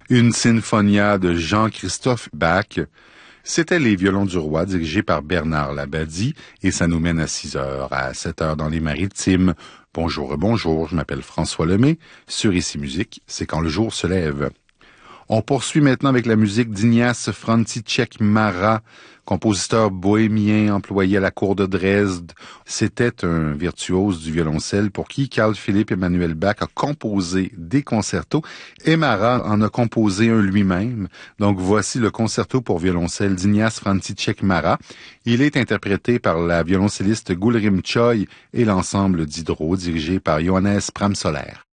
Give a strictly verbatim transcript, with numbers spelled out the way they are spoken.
une sinfonia de Jean-Christophe Bach. C'était Les Violons du Roi, dirigé par Bernard Labadie, et ça nous mène à six heures, à sept heures dans les Maritimes. Bonjour, bonjour, je m'appelle François Lemay. Sur Ici Musique, c'est quand le jour se lève. On poursuit maintenant avec la musique d'Ignace František Mara, compositeur bohémien employé à la cour de Dresde. C'était un virtuose du violoncelle pour qui Carl Philipp Emanuel Bach a composé des concertos et Mara en a composé un lui-même. Donc voici le concerto pour violoncelle d'Ignace František Mara. Il est interprété par la violoncelliste Gulrim Choi et l'ensemble d'Hydro dirigé par Johannes Pramsoller.